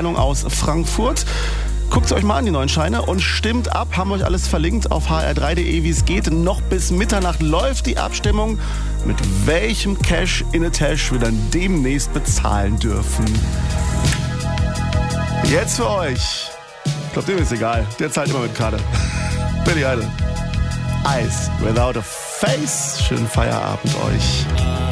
Meinung aus Frankfurt. Guckt euch mal an, die neuen Scheine, und stimmt ab. Haben wir euch alles verlinkt auf hr3.de, wie es geht. Noch bis Mitternacht läuft die Abstimmung, mit welchem Cash in a Tash wir dann demnächst bezahlen dürfen. Jetzt für euch. Ich glaube, dem ist egal. Der zahlt immer mit Karte. Billy Idol. Eyes Without a Face. Schönen Feierabend euch.